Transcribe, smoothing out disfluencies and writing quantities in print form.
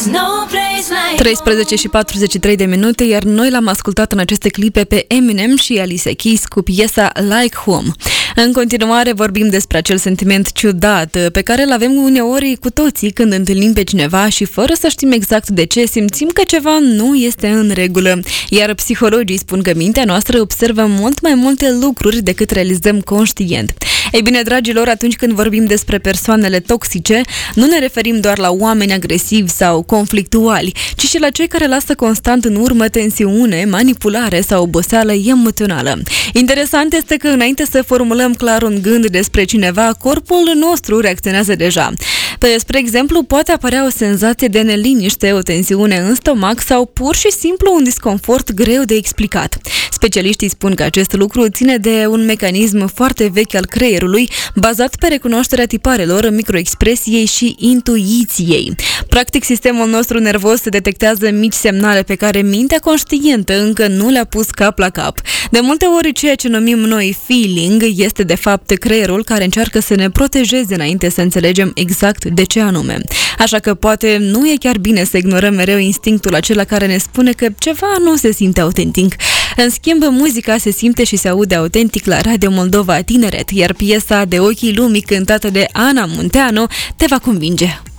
13 și 43 de minute, iar noi l-am ascultat în aceste clipe pe Eminem și Alicia Keys cu piesa Like Home. În continuare vorbim despre acel sentiment ciudat pe care îl avem uneori cu toții când întâlnim pe cineva și fără să știm exact de ce simțim că ceva nu este în regulă. Iar psihologii spun că mintea noastră observă mult mai multe lucruri decât realizăm conștient. Ei bine, dragilor, atunci când vorbim despre persoanele toxice, nu ne referim doar la oameni agresivi sau conflictuali, ci și la cei care lasă constant în urmă tensiune, manipulare sau oboseală emoțională. Interesant este că înainte să formulăm clar un gând despre cineva, corpul nostru reacționează deja. Spre exemplu, poate apărea o senzație de neliniște, o tensiune în stomac sau pur și simplu un disconfort greu de explicat. Specialiștii spun că acest lucru ține de un mecanism foarte vechi al creierului, bazat pe recunoașterea tiparelor, microexpresiei și intuiției. Practic, sistemul nostru nervos detectează mici semnale pe care mintea conștientă încă nu le-a pus cap la cap. De multe ori, ceea ce numim noi feeling este de fapt creierul care încearcă să ne protejeze înainte să înțelegem exact de ce anume. Așa că poate nu e chiar bine să ignorăm mereu instinctul acela care ne spune că ceva nu se simte autentic. În schimb, muzica se simte și se aude autentic la Radio Moldova Tineret, iar piesa De ochii lumii cântată de Ana Munteanu te va convinge.